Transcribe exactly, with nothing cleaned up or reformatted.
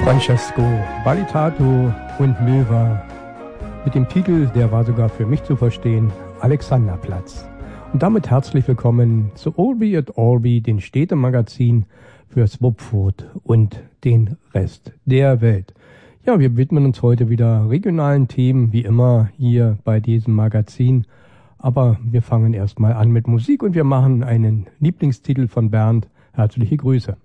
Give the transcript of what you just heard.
Francesco Balitato und Milva mit dem Titel, der war sogar für mich zu verstehen, Alexanderplatz. Und damit herzlich willkommen zu Olby at Olby, dem Städtemagazin für Swupfurt und den Rest der Welt. Ja, wir widmen uns heute wieder regionalen Themen, wie immer hier bei diesem Magazin. Aber wir fangen erstmal an mit Musik und wir machen einen Lieblingstitel von Bernd. Herzliche Grüße.